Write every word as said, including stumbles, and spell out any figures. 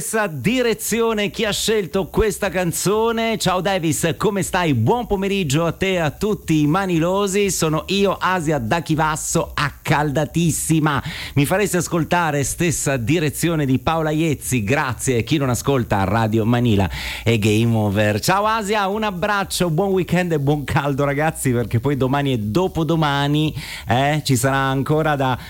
Stessa direzione chi ha scelto questa canzone. Ciao Davis, come stai? Buon pomeriggio a te e a tutti i manilosi. Sono io, Asia da Chivasso, accaldatissima. Mi faresti ascoltare Stessa direzione di Paola Iezzi, grazie. Chi non ascolta Radio Manila è game over. Ciao Asia, un abbraccio, buon weekend e buon caldo ragazzi, perché poi domani e dopodomani eh, ci sarà ancora da